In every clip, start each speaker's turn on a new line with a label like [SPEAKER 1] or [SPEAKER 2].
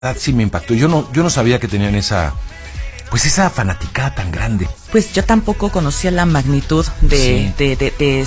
[SPEAKER 1] sí me impactó. Yo no sabía que tenían esa fanaticada tan grande.
[SPEAKER 2] Pues yo tampoco conocía la magnitud de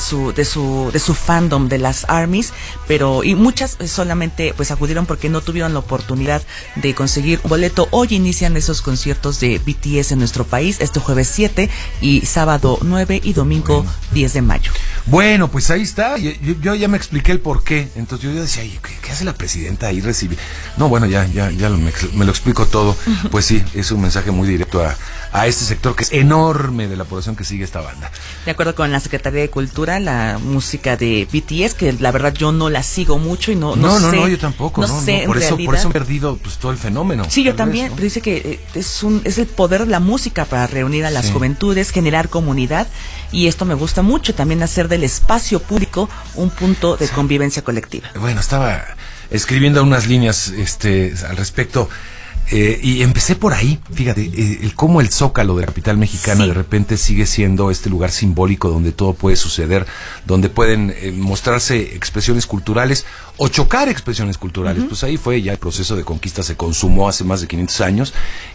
[SPEAKER 2] su fandom de las ARMYs, y muchas solamente pues acudieron porque no tuvieron la oportunidad de conseguir un boleto. Hoy inician esos conciertos de BTS en nuestro país, este jueves 7 y sábado 9 y domingo 10 de mayo.
[SPEAKER 1] Bueno, pues ahí está. Yo ya me expliqué el por qué. Entonces yo decía, ¿qué hace la presidenta ahí recibir? No, bueno, ya me lo explico todo. Pues sí, es un mensaje muy directo a este sector que es enorme de la población que sigue esta banda.
[SPEAKER 2] De acuerdo con la Secretaría de Cultura, la música de BTS, que la verdad yo no la sigo mucho y no sé.
[SPEAKER 1] No, yo tampoco. No sé, por eso he perdido pues todo el fenómeno.
[SPEAKER 2] Sí, yo también, pero dice que es el poder de la música para reunir a las juventudes, generar comunidad, y esto me gusta mucho, también hacer del espacio público un punto de convivencia colectiva.
[SPEAKER 1] Bueno, estaba escribiendo unas líneas al respecto. Y empecé por ahí, fíjate, cómo el Zócalo de la capital mexicana de repente sigue siendo este lugar simbólico donde todo puede suceder, donde pueden mostrarse expresiones culturales o chocar expresiones culturales. Pues ahí fue ya el proceso de conquista, se consumó hace más de 500 años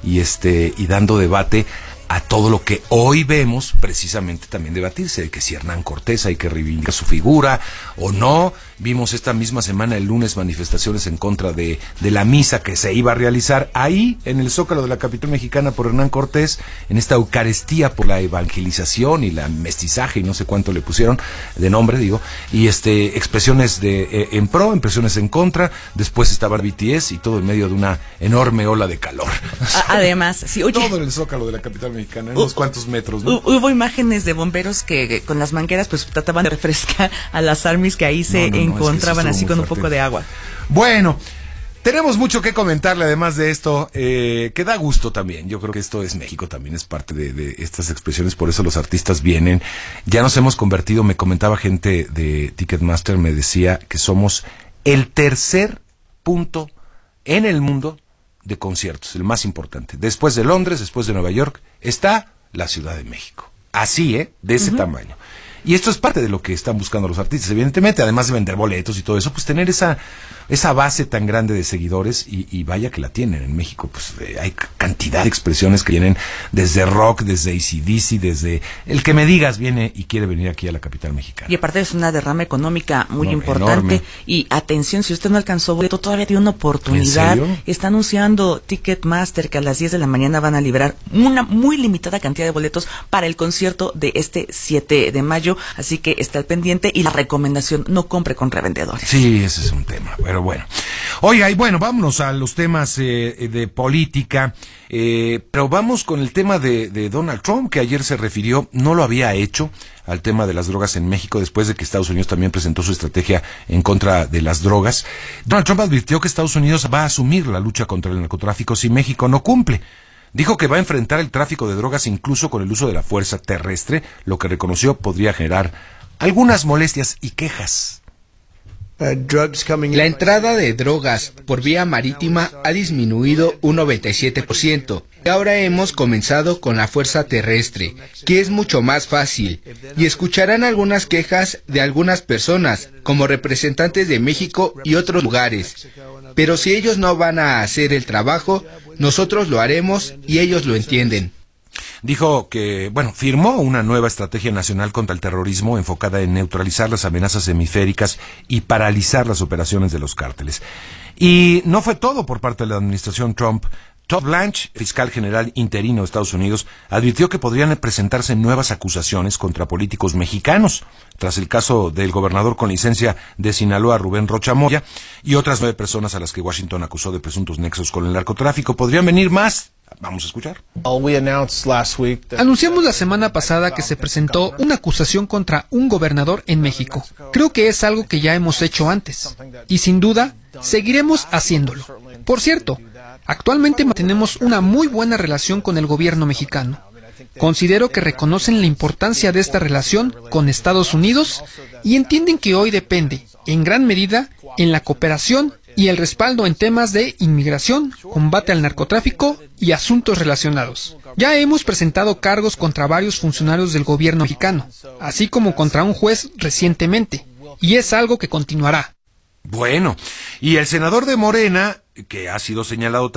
[SPEAKER 1] y dando debate a todo lo que hoy vemos precisamente también debatirse, de que si Hernán Cortés hay que reivindicar su figura o no. Vimos esta misma semana, el lunes, manifestaciones en contra de la misa que se iba a realizar ahí en el Zócalo de la capital mexicana por Hernán Cortés, en esta Eucaristía por la evangelización y la mestizaje y no sé cuánto le pusieron de nombre, y expresiones en pro, expresiones en contra. Después estaba BTS y todo en medio de una enorme ola de calor.
[SPEAKER 2] Además, sí, oye,
[SPEAKER 1] todo en el Zócalo de la capital mexicana, unos cuantos metros, ¿no?
[SPEAKER 2] Hubo imágenes de bomberos que con las mangueras pues trataban de refrescar a las ARMYs que ahí se encontraban así con un poco de agua.
[SPEAKER 1] Bueno, tenemos mucho que comentarle además de esto, que da gusto también. Yo creo que esto es México, también es parte de estas expresiones, por eso los artistas vienen. Ya nos hemos convertido, me comentaba gente de Ticketmaster, me decía que somos el tercer punto en el mundo de conciertos, el más importante. Después de Londres, después de Nueva York, está la Ciudad de México. Así, de ese tamaño. Y esto es parte de lo que están buscando los artistas, evidentemente, además de vender boletos y todo eso, pues tener esa base tan grande de seguidores, y vaya que la tienen en México. Pues hay cantidad de expresiones que vienen desde rock, desde AC/DC, desde el que me digas viene y quiere venir aquí a la capital mexicana.
[SPEAKER 2] Y aparte es una derrama económica muy importante. Enorme. Y atención, si usted no alcanzó boleto, todavía tiene una oportunidad.
[SPEAKER 1] ¿En serio?
[SPEAKER 2] Está anunciando Ticketmaster que a las 10 de la mañana van a liberar una muy limitada cantidad de boletos para el concierto de este 7 de mayo. Así que está al pendiente, y la recomendación: no compre con revendedores.
[SPEAKER 1] Sí, ese es un tema, pero bueno. Oiga, y bueno, vámonos a los temas de política, pero vamos con el tema de Donald Trump, que ayer se refirió, no lo había hecho, al tema de las drogas en México, después de que Estados Unidos también presentó su estrategia en contra de las drogas. Donald Trump advirtió que Estados Unidos va a asumir la lucha contra el narcotráfico si México no cumple. Dijo que va a enfrentar el tráfico de drogas incluso con el uso de la fuerza terrestre, lo que reconoció podría generar algunas molestias y quejas.
[SPEAKER 3] La entrada de drogas por vía marítima ha disminuido un 97%. Y ahora hemos comenzado con la fuerza terrestre, que es mucho más fácil. Y escucharán algunas quejas de algunas personas, como representantes de México y otros lugares. Pero si ellos no van a hacer el trabajo, nosotros lo haremos y ellos lo entienden.
[SPEAKER 1] Dijo que, firmó una nueva estrategia nacional contra el terrorismo enfocada en neutralizar las amenazas hemisféricas y paralizar las operaciones de los cárteles. Y no fue todo por parte de la administración Trump. Todd Blanche, fiscal general interino de Estados Unidos, advirtió que podrían presentarse nuevas acusaciones contra políticos mexicanos, tras el caso del gobernador con licencia de Sinaloa, Rubén Rocha Moya, y otras 9 personas a las que Washington acusó de presuntos nexos con el narcotráfico. ¿Podrían venir más? Vamos a escuchar.
[SPEAKER 4] Anunciamos la semana pasada que se presentó una acusación contra un gobernador en México. Creo que es algo que ya hemos hecho antes, y sin duda seguiremos haciéndolo. Por cierto, actualmente mantenemos una muy buena relación con el gobierno mexicano. Considero que reconocen la importancia de esta relación con Estados Unidos y entienden que hoy depende, en gran medida, en la cooperación y el respaldo en temas de inmigración, combate al narcotráfico y asuntos relacionados. Ya hemos presentado cargos contra varios funcionarios del gobierno mexicano, así como contra un juez recientemente, y es algo que continuará.
[SPEAKER 1] Bueno, y el senador de Morena, que ha sido señalado